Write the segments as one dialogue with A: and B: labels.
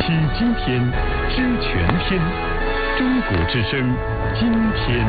A: 惜今天，知全天。中国之声，今天。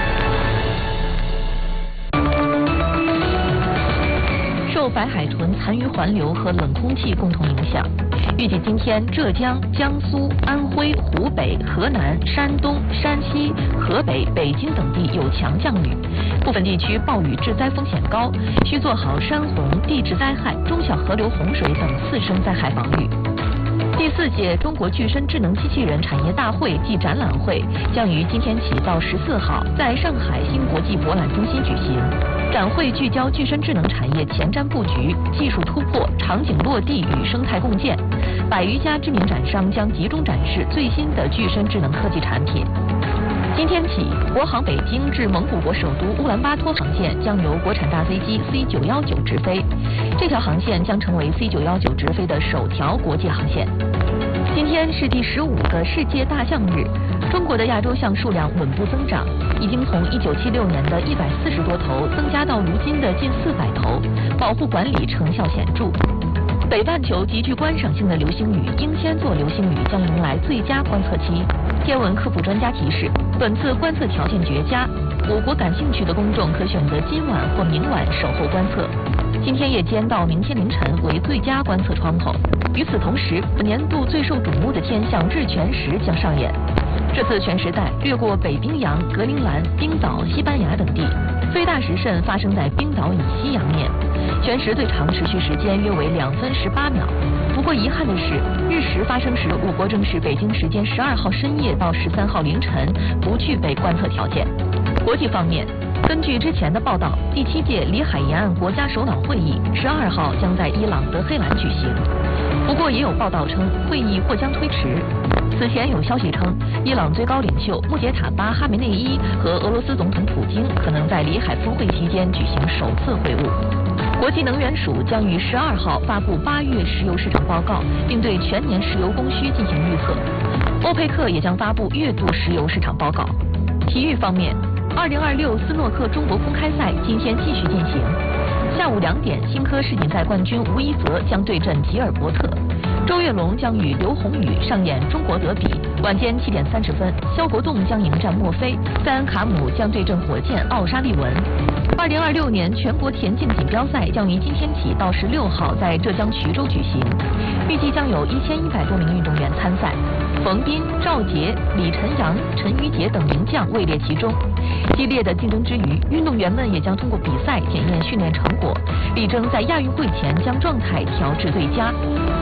B: 受白海豚残余环流和冷空气共同影响，预计今天浙江、江苏、安徽、湖北、河南、山东、山西、河北、北京等地有强降雨，部分地区暴雨致灾风险高，需做好山洪、地质灾害、中小河流洪水等次生灾害防御。第4届中国具身智能机器人产业大会暨展览会将于今天起到14号在上海新国际博览中心举行。展会聚焦具身智能产业前瞻布局、技术突破、场景落地与生态共建，100余家知名展商将集中展示最新的具身智能科技产品。今天起，国航北京至蒙古国首都乌兰巴托航线将由国产大飞机 C919 直飞，这条航线将成为 C919 直飞的首条国际航线。今天是第15个世界大象日，中国的亚洲象数量稳步增长，已经从1976年的140多头增加到如今的近400头，保护管理成效显著。北半球极具观赏性的流星雨英仙座流星雨将迎来最佳观测期。天文科普专家提示，本次观测条件绝佳，我国感兴趣的公众可选择今晚或明晚守候观测。今天夜间到明天凌晨为最佳观测窗口。与此同时，本年度最受瞩目的天象日全食将上演。这次全食带掠过北冰洋、格陵兰、冰岛、西班牙等地，最大时辰发生在冰岛以西洋面。全食最长持续时间约为2分18秒。不过遗憾的是，日食发生时，我国正是北京时间12号深夜到13号凌晨，不具备观测条件。国际方面，根据之前的报道，第7届里海沿岸国家首脑会议12号将在伊朗德黑兰举行。不过也有报道称，会议或将推迟。此前有消息称，伊朗最高领袖穆杰塔巴·哈梅内伊和俄罗斯总统普京可能在里海峰会期间举行首次会晤。国际能源署将于12号发布8月石油市场报告，并对全年石油供需进行预测。欧佩克也将发布月度石油市场报告。体育方面，2026斯诺克中国公开赛今天继续进行。下午2点，新科世锦赛冠军吴一泽将对阵吉尔伯特，周跃龙将与刘宏宇上演中国德比。晚间7点30分，肖国栋将迎战墨菲，塞恩卡姆将对阵火箭奥沙利文。2026年全国田径锦标赛将于今天起到16号在浙江衢州举行，预计将有1100多名运动员参赛。冯彬、赵杰、李晨阳、陈瑜杰等名将位列其中。激烈的竞争之余，运动员们也将通过比赛检验训练成果，力争在亚运会前将状态调至最佳。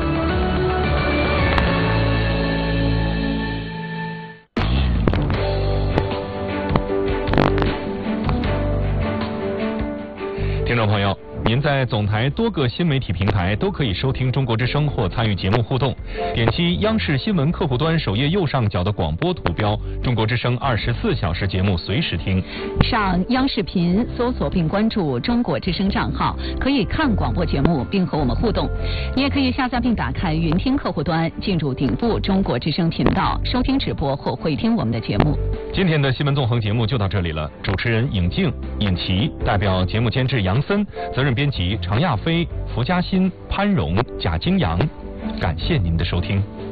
C: 听众朋友，您在总台多个新媒体平台都可以收听中国之声或参与节目互动。点击央视新闻客户端首页右上角的广播图标，中国之声24小时节目随时听。
D: 上央视频搜索并关注中国之声账号，可以看广播节目并和我们互动。你也可以下载并打开云听客户端，进入顶部中国之声频道，收听直播或回听我们的节目。
C: 今天的新闻纵横节目就到这里了。主持人尹静、尹奇，代表节目监制杨森，责任编辑常亚飞、福嘉欣、潘荣、贾金阳，感谢您的收听。